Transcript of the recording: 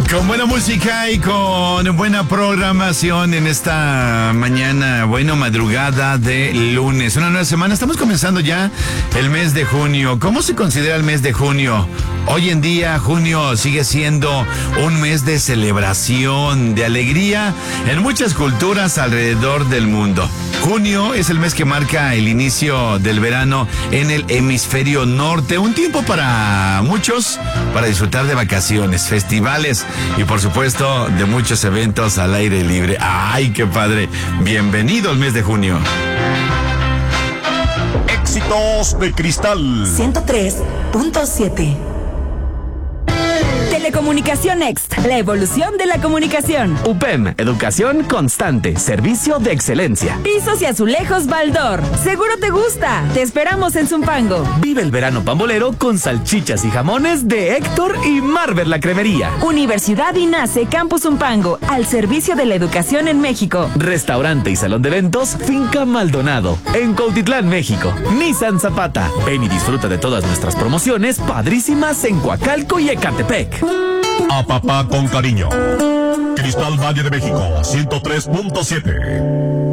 Con buena música y con buena programación en esta mañana, madrugada de lunes, una nueva semana. Estamos comenzando ya el mes de junio. ¿Cómo se considera el mes de junio? Hoy en día, junio sigue siendo un mes de celebración, de alegría en muchas culturas alrededor del mundo. Junio es el mes que marca el inicio del verano en el hemisferio norte. Un tiempo para muchos para disfrutar de vacaciones, festivales y por supuesto de muchos eventos al aire libre. ¡Ay, qué padre! Bienvenido al mes de junio. Éxitos de Cristal 103.7. Telecomunicación Next, la evolución de la comunicación. UPEM, educación constante, servicio de excelencia. Pisos y azulejos Baldor, seguro te gusta. Te esperamos en Zumpango. Vive el verano pambolero con salchichas y jamones de Héctor y Marver la Cremería. Universidad INACE Campus Zumpango, al servicio de la educación en México. Restaurante y salón de eventos Finca Maldonado, en Cuautitlán, México. Nissan Zapata, ven y disfruta de todas nuestras promociones padrísimas en Coacalco y Ecatepec. A papá con cariño. Cristal Valle de México 103.7.